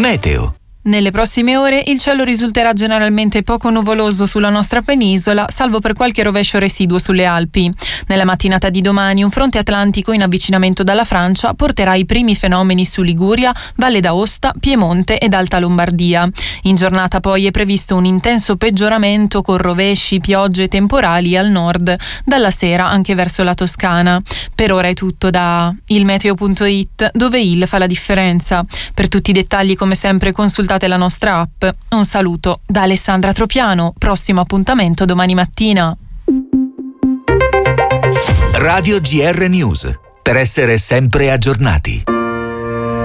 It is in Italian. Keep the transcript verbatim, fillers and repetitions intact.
Meteo. Nelle prossime ore il cielo risulterà generalmente poco nuvoloso sulla nostra penisola, salvo per qualche rovescio residuo sulle Alpi. Nella mattinata di domani un fronte atlantico in avvicinamento dalla Francia porterà i primi fenomeni su Liguria, Valle d'Aosta, Piemonte ed Alta Lombardia. In giornata poi è previsto un intenso peggioramento con rovesci, piogge e temporali al nord, dalla sera anche verso la Toscana. Per ora è tutto da il meteo punto it, dove il fa la differenza. Per tutti i dettagli, come sempre, consultate la nostra app. Un saluto da Alessandra Tropiano. Prossimo appuntamento domani mattina. Radio G R News. Per essere sempre aggiornati.